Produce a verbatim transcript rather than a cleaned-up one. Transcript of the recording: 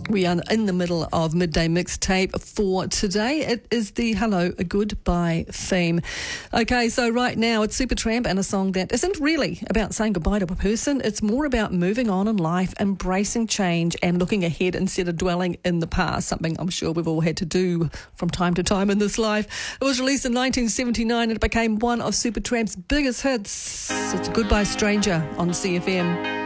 We are in the middle of Midday Mixtape for today. It is the Hello, a Goodbye theme. Okay, so right now it's Supertramp and a song that isn't really about saying goodbye to a person. It's more about moving on in life, embracing change and looking ahead instead of dwelling in the past, something I'm sure we've all had to do from time to time in this life. It was released in nineteen seventy-nine and it became one of Supertramp's biggest hits. It's Goodbye Stranger on C F M.